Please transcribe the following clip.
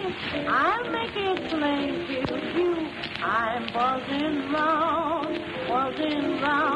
I'll make it plain to you. I'm buzzing round